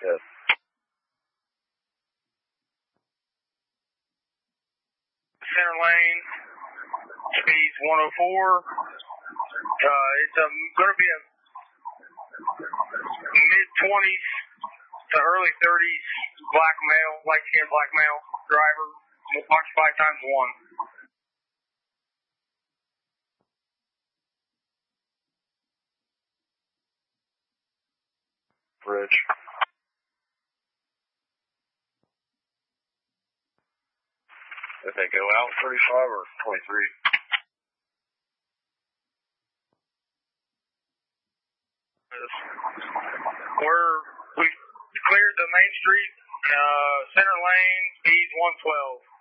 Yes. Center lane, speed's 104. It's going to be a mid-20s to early 30s black male, light-skinned black male driver. Watch 5x1. Bridge. If they go out 35 or 23? We cleared the main street, center lane, speed's 112.